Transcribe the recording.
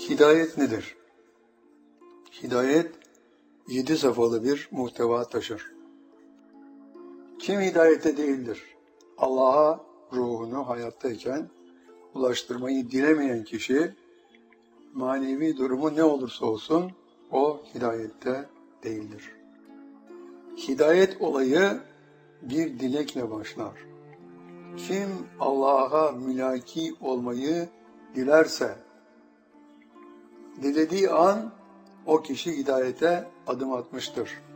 Hidayet nedir? Hidayet 7 safhalı bir muhteva taşır. Kim hidayete değildir? Allah'a ruhunu hayattayken ulaştırmayı dilemeyen kişi, manevi durumu ne olursa olsun o hidayette değildir. Hidayet olayı bir dilekle başlar. Kim Allah'a mülaki olmayı dilerse, dilediği an o kişi hidayete adım atmıştır.